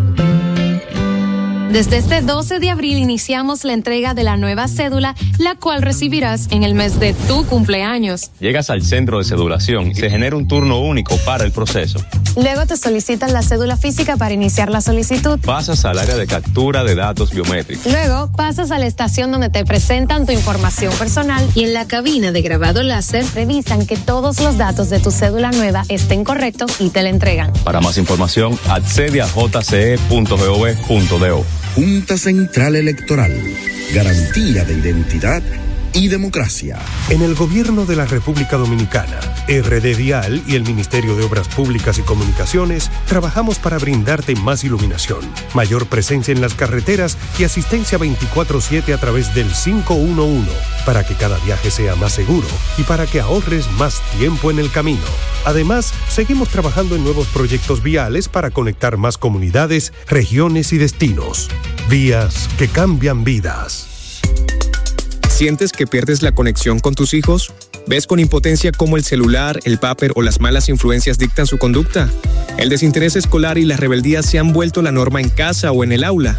Desde este doce de abril iniciamos la entrega de la nueva cédula, la cual recibirás en el mes de tu cumpleaños. Llegas al centro de cedulación y se genera un turno único para el proceso. Luego te solicitan la cédula física para iniciar la solicitud. Pasas al área de captura de datos biométricos. Luego pasas a la estación donde te presentan tu información personal y en la cabina de grabado láser revisan que todos los datos de tu cédula nueva estén correctos y te la entregan. Para más información, accede a j c e punto gov punto do. Junta Central Electoral. Garantía de identidad y democracia. En el Gobierno de la República Dominicana, R D Vial y el Ministerio de Obras Públicas y Comunicaciones trabajamos para brindarte más iluminación, mayor presencia en las carreteras y asistencia veinticuatro siete a través del cinco uno uno, para que cada viaje sea más seguro y para que ahorres más tiempo en el camino. Además, seguimos trabajando en nuevos proyectos viales para conectar más comunidades, regiones y destinos. Vías que cambian vidas. ¿Sientes que pierdes la conexión con tus hijos? ¿Ves con impotencia cómo el celular, el vapor o las malas influencias dictan su conducta? ¿El desinterés escolar y la rebeldía se han vuelto la norma en casa o en el aula?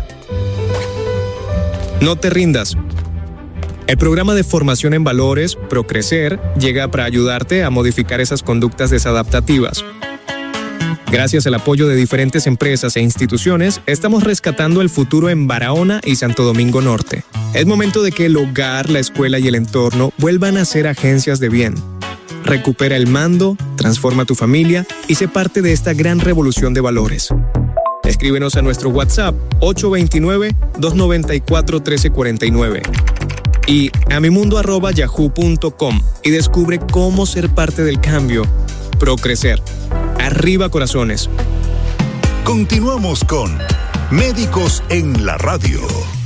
No te rindas. El programa de formación en valores, ProCrecer, llega para ayudarte a modificar esas conductas desadaptativas. Gracias al apoyo de diferentes empresas e instituciones, estamos rescatando el futuro en Barahona y Santo Domingo Norte. Es momento de que el hogar, la escuela y el entorno vuelvan a ser agencias de bien. Recupera el mando, transforma tu familia y sé parte de esta gran revolución de valores. Escríbenos a nuestro WhatsApp ocho dos nueve, dos nueve cuatro, uno tres cuatro nueve y a mimundo arroba yahoo punto com y descubre cómo ser parte del cambio. ProCrecer. Arriba corazones. Continuamos con Médicos en la Radio.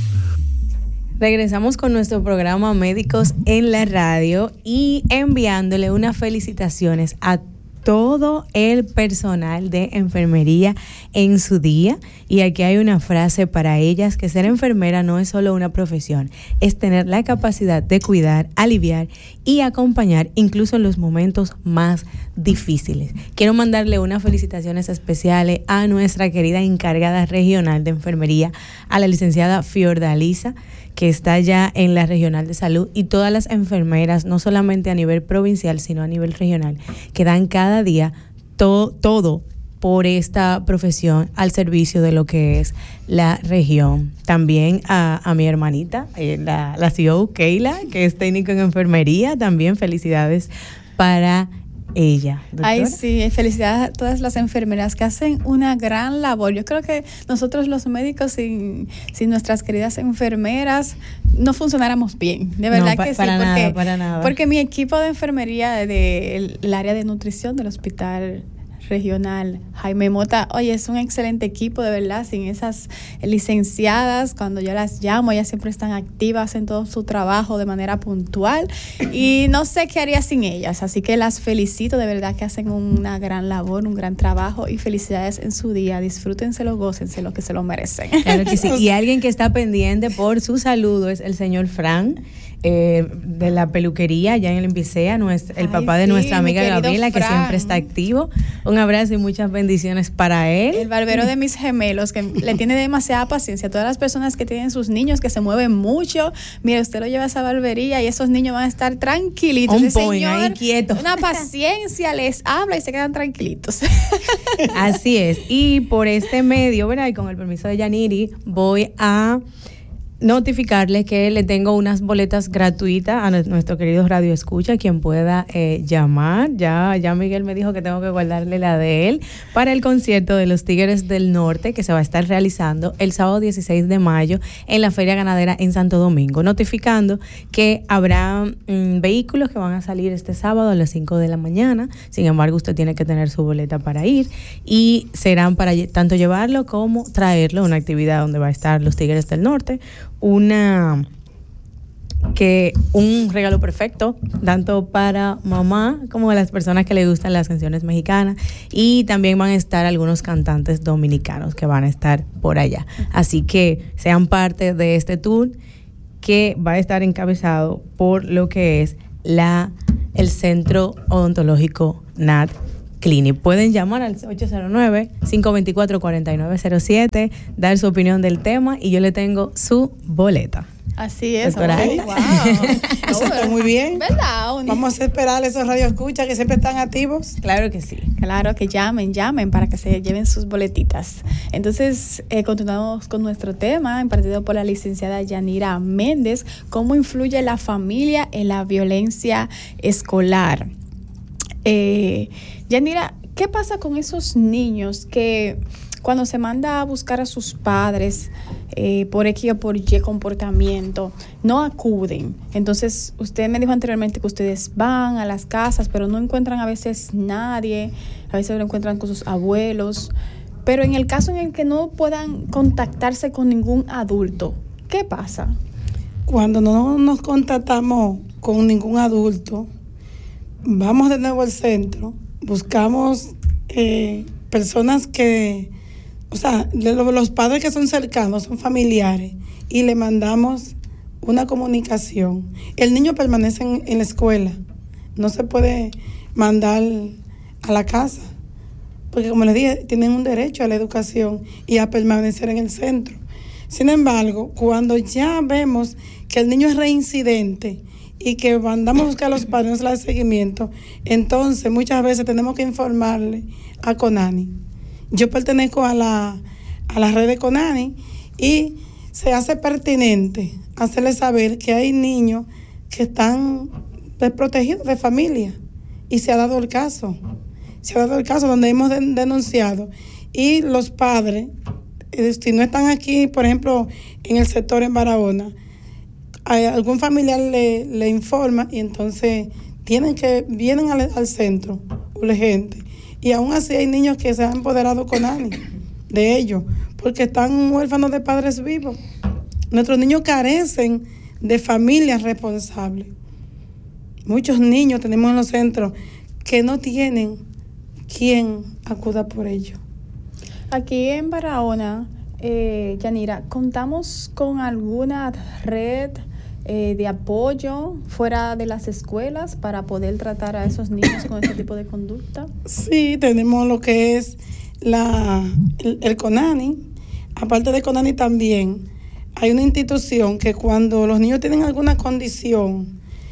Regresamos con nuestro programa Médicos en la Radio y enviándole unas felicitaciones a todo el personal de enfermería en su día. Y aquí hay una frase para ellas, que ser enfermera no es solo una profesión, es tener la capacidad de cuidar, aliviar y acompañar incluso en los momentos más difíciles. Quiero mandarle unas felicitaciones especiales a nuestra querida encargada regional de enfermería, a la licenciada Fiordalisa, que está ya en la Regional de Salud, y todas las enfermeras, no solamente a nivel provincial, sino a nivel regional, que dan cada día to- todo por esta profesión al servicio de lo que es la región. También a, a mi hermanita, eh, la, la C E O Keila, que es técnico en enfermería, también felicidades para ella. ¿Doctora? Ay, sí, felicidades a todas las enfermeras que hacen una gran labor. Yo creo que nosotros los médicos sin, sin nuestras queridas enfermeras no funcionáramos bien, de verdad no, pa- que sí, para porque, nada, para nada. porque mi equipo de enfermería del de, de, área de nutrición del hospital regional Jaime Mota, oye, es un excelente equipo, de verdad, sin esas licenciadas, cuando yo las llamo, ellas siempre están activas, hacen todo su trabajo de manera puntual y no sé qué haría sin ellas, así que las felicito, de verdad que hacen una gran labor, un gran trabajo y felicidades en su día, disfrútenselo, gócenselo, que se lo merecen. Claro que sí, y alguien que está pendiente por su salud es el señor Fran, Eh, de la peluquería allá en el Empicea, nuestra, el Ay, papá de sí, nuestra amiga Gabriela, Fran, que siempre está activo. Un abrazo y muchas bendiciones para él. El barbero de mis gemelos, que le tiene demasiada paciencia. Todas las personas que tienen sus niños que se mueven mucho, mire, usted lo lleva a esa barbería y esos niños van a estar tranquilitos. Un Ese point, señor, ahí quieto. Una paciencia, les habla y se quedan tranquilitos. Así es. Y por este medio, ¿verdad? Y con el permiso de Yaniri, voy a notificarles que le tengo unas boletas gratuitas a nuestro querido Radio Escucha, quien pueda eh, llamar. Ya, ya Miguel me dijo que tengo que guardarle la de él para el concierto de los Tigres del Norte que se va a estar realizando el sábado dieciséis de mayo en la Feria Ganadera en Santo Domingo, notificando que habrá mm, vehículos que van a salir este sábado a las cinco de la mañana. Sin embargo, usted tiene que tener su boleta para ir y serán para tanto llevarlo como traerlo, una actividad donde va a estar los Tigres del Norte, una que un regalo perfecto tanto para mamá como a las personas que le gustan las canciones mexicanas, y también van a estar algunos cantantes dominicanos que van a estar por allá, así que sean parte de este tour que va a estar encabezado por lo que es la el Centro Odontológico Nat Clinic. Pueden llamar al ocho cero nueve, cinco dos cuatro, cuatro nueve cero siete, dar su opinión del tema y yo le tengo su boleta. Así es. Doctora okay. Aida. Wow. Eso está muy bien. ¿Verdad? Vamos a esperar a esos radioescuchas que siempre están activos. Claro que sí. Claro que llamen, llamen para que se lleven sus boletitas. Entonces, eh, continuamos con nuestro tema, impartido por la licenciada Yanira Méndez, cómo influye la familia en la violencia escolar. Eh, Yanira, ¿qué pasa con esos niños que cuando se manda a buscar a sus padres eh, por X o por Y comportamiento, no acuden? Entonces, usted me dijo anteriormente que ustedes van a las casas, pero no encuentran a veces nadie, a veces lo encuentran con sus abuelos, pero en el caso en el que no puedan contactarse con ningún adulto, ¿qué pasa? Cuando no nos contactamos con ningún adulto, vamos de nuevo al centro, buscamos eh, personas que, o sea, los padres que son cercanos, son familiares, y le mandamos una comunicación. El niño permanece en, en la escuela, no se puede mandar a la casa, porque como les dije, tienen un derecho a la educación y a permanecer en el centro. Sin embargo, cuando ya vemos que el niño es reincidente y que mandamos a buscar a los padres de seguimiento, entonces muchas veces tenemos que informarle a CONANI. Yo pertenezco a la, a la red de CONANI y se hace pertinente hacerle saber que hay niños que están desprotegidos de familia, y se ha dado el caso, se ha dado el caso donde hemos de, denunciado, y los padres, eh, si no están aquí, por ejemplo, en el sector en Barahona, algún familiar le, le informa y entonces tienen que vienen al, al centro urgente, y aún así hay niños que se han empoderado con CONANI de ellos porque están huérfanos de padres vivos. Nuestros niños carecen de familias responsables. Muchos niños tenemos en los centros que no tienen quien acuda por ellos. Aquí en Barahona, eh, Yanira, ¿contamos con alguna red Eh, de apoyo fuera de las escuelas para poder tratar a esos niños con ese tipo de conducta? Sí, tenemos lo que es la el, el CONANI. Aparte de CONANI también hay una institución que cuando los niños tienen alguna condición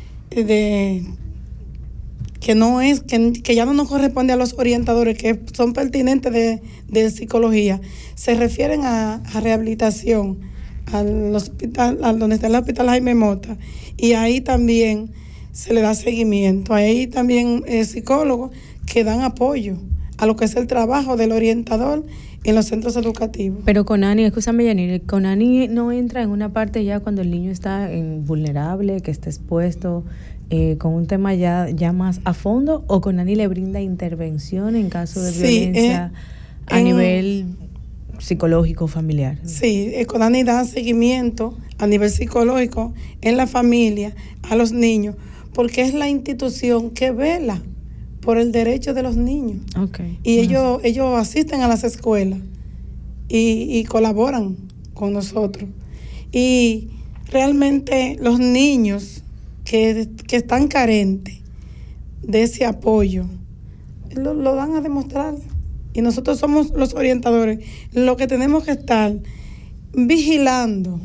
de que no es que, que ya no nos corresponde a los orientadores, que son pertinentes de, de psicología, se refieren a, a rehabilitación al hospital, al donde está el hospital Jaime Mota, y ahí también se le da seguimiento. Ahí también eh, psicólogos que dan apoyo a lo que es el trabajo del orientador en los centros educativos. Pero CONANI, escúchame Yanir, CONANI no entra en una parte ya cuando el niño está en vulnerable, que está expuesto, eh, con un tema ya, ya más a fondo, o CONANI le brinda intervención en caso de sí, violencia eh, a en, nivel psicológico, familiar. Sí, el CONANI da seguimiento a nivel psicológico en la familia, a los niños, porque es la institución que vela por el derecho de los niños. Okay. Y uh-huh. ellos, ellos asisten a las escuelas y, y colaboran con nosotros. Y realmente los niños que, que están carentes de ese apoyo, lo, lo dan a demostrar. Y nosotros somos los orientadores, lo que tenemos que estar vigilando,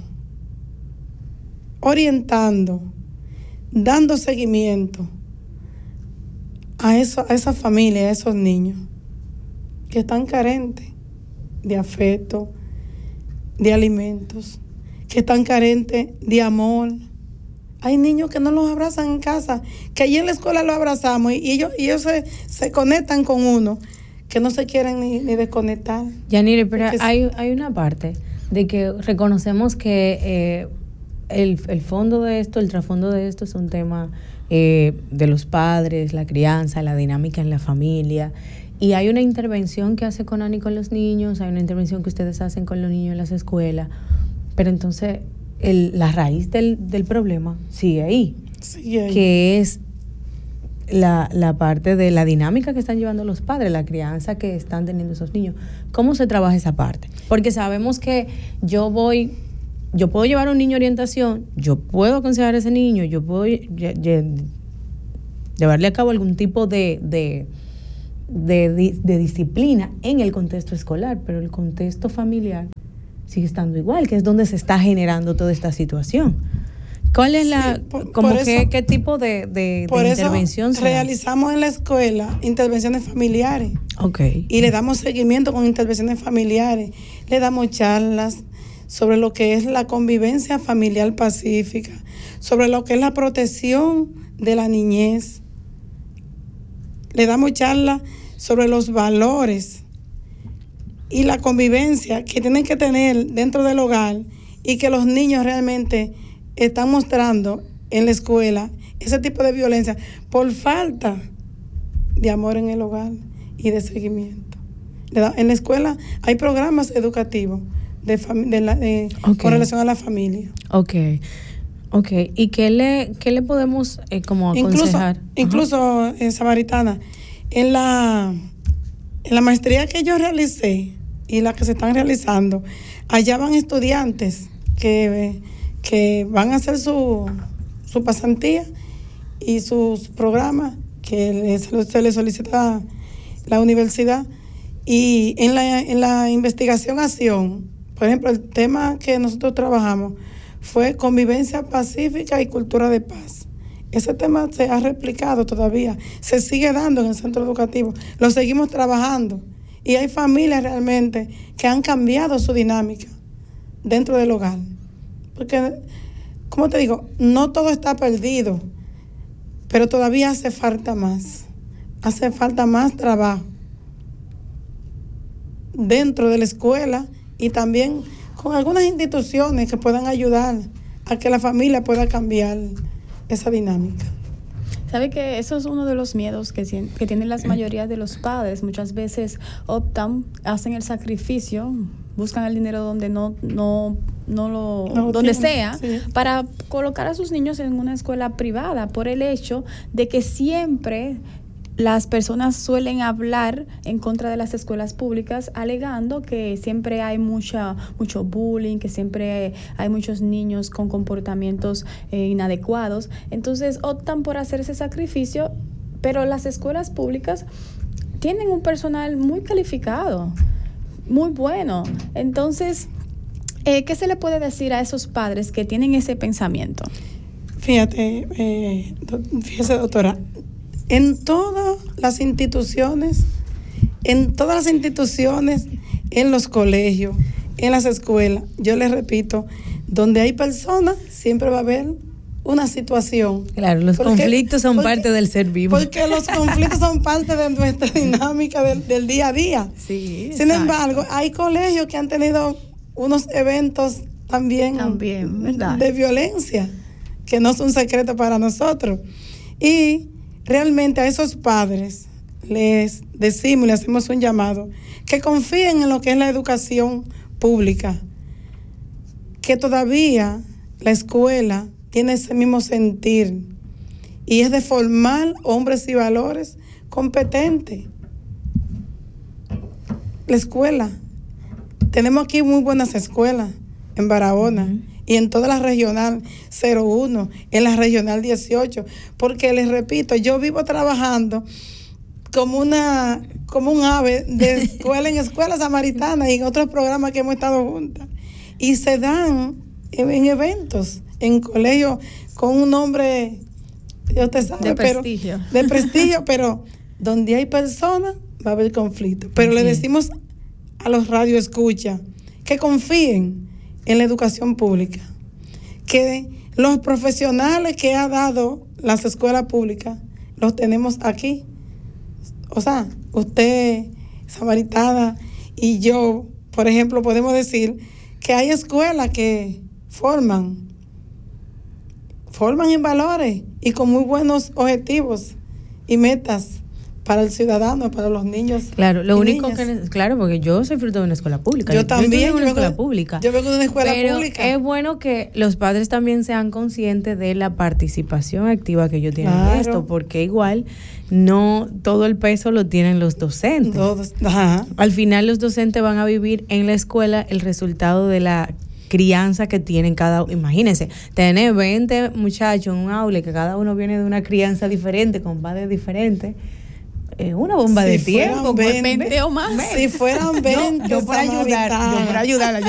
orientando, dando seguimiento a, eso, a esa familia, a esos niños que están carentes de afecto, de alimentos, que están carentes de amor. Hay niños que no los abrazan en casa, que allí en la escuela los abrazamos y, y ellos, y ellos se, se conectan con uno, que no se quieren ni, ni desconectar. Yanire, pero hay, hay una parte de que reconocemos que eh, el, el fondo de esto, el trasfondo de esto es un tema eh, de los padres, la crianza, la dinámica en la familia. Y hay una intervención que hace Conani con los niños, hay una intervención que ustedes hacen con los niños en las escuelas, pero entonces el, la raíz del, del problema sigue ahí, sigue ahí, que es la, la parte de la dinámica que están llevando los padres, la crianza que están teniendo esos niños. ¿Cómo se trabaja esa parte? Porque sabemos que yo voy, yo puedo llevar a un niño a orientación, yo puedo aconsejar a ese niño, yo puedo lle, lle, llevarle a cabo algún tipo de, de, de, de, de disciplina en el contexto escolar, pero el contexto familiar sigue estando igual, que es donde se está generando toda esta situación. ¿Cuál es la, sí, por, como por que, eso, qué tipo de, de, de intervención se realizamos en la escuela intervenciones familiares? Okay. Y le damos seguimiento con intervenciones familiares. Le damos charlas sobre lo que es la convivencia familiar pacífica, sobre lo que es la protección de la niñez. Le damos charlas sobre los valores y la convivencia que tienen que tener dentro del hogar y que los niños realmente están mostrando en la escuela ese tipo de violencia por falta de amor en el hogar y de seguimiento. En la escuela hay programas educativos de, de la, de, okay. con relación a la familia. Ok, ok. ¿Y qué le, qué le podemos eh, como aconsejar? Incluso, incluso eh, Samaritana, en la, en la maestría que yo realicé y la que se están realizando, allá van estudiantes que... que van a hacer su, su pasantía y sus programas que les, se les solicita la universidad. Y en la, en la investigación-acción, por ejemplo, el tema que nosotros trabajamos fue convivencia pacífica y cultura de paz. Ese tema se ha replicado todavía, se sigue dando en el centro educativo, lo seguimos trabajando. Y hay familias realmente que han cambiado su dinámica dentro del hogar. Porque, como te digo, no todo está perdido, pero todavía hace falta más. Hace falta más trabajo dentro de la escuela y también con algunas instituciones que puedan ayudar a que la familia pueda cambiar esa dinámica. ¿Sabe que eso es uno de los miedos que, que tienen las mayorías de los padres? Muchas veces optan, hacen el sacrificio, buscan el dinero donde no no no lo no, donde tiene, sea, sí, para colocar a sus niños en una escuela privada por el hecho de que siempre las personas suelen hablar en contra de las escuelas públicas, alegando que siempre hay mucha mucho bullying, que siempre hay muchos niños con comportamientos eh, inadecuados. Entonces optan por hacer ese sacrificio, pero las escuelas públicas tienen un personal muy calificado, muy bueno. Entonces, eh, ¿qué se le puede decir a esos padres que tienen ese pensamiento? Fíjate, eh, fíjese, doctora, en todas las instituciones, en todas las instituciones, en los colegios, en las escuelas, yo les repito, donde hay personas, siempre va a haber una situación. Claro, los porque, conflictos son porque, parte del ser vivo. Porque los conflictos son parte de nuestra dinámica del, del día a día. Sí, Sin exacto. embargo, hay colegios que han tenido unos eventos también, también ¿verdad? de violencia, que no son secretos para nosotros. Y realmente a esos padres les decimos, les hacemos un llamado, que confíen en lo que es la educación pública, que todavía la escuela tiene ese mismo sentir y es de formar hombres y valores competentes. La escuela, tenemos aquí muy buenas escuelas en Barahona, uh-huh, y en toda la regional cero uno, en la regional dieciocho, porque les repito, yo vivo trabajando como una como un ave de escuela en escuela samaritana y en otros programas que hemos estado juntas, y se dan en, en eventos, en colegios con un nombre, usted sabe, de prestigio, pero, de prestigio, pero donde hay personas va a haber conflicto. Pero sí, le decimos a los radioescuchas que confíen en la educación pública, que los profesionales que ha dado las escuelas públicas los tenemos aquí. O sea, usted, Samaritada, y yo, por ejemplo, podemos decir que hay escuelas que forman, forman en valores y con muy buenos objetivos y metas para el ciudadano, para los niños. Claro, lo y único niñas. que, claro, porque yo soy fruto de una escuela pública. Yo también, Yo estudié en yo una vengo escuela de- pública. yo vengo de una escuela Pero pública. es bueno que los padres también sean conscientes de la participación activa que ellos tienen en Claro. esto, porque igual no todo el peso lo tienen los docentes. Todos, ajá. Al final los docentes van a vivir en la escuela el resultado de la crianza que tienen cada uno. Imagínense, tener veinte muchachos en un aula y que cada uno viene de una crianza diferente, con padres diferentes. Es una bomba Si de fueran tiempo, veinte, veinte o más. si fueran veinte, yo, yo para ayudar, yo para ayudarla, yo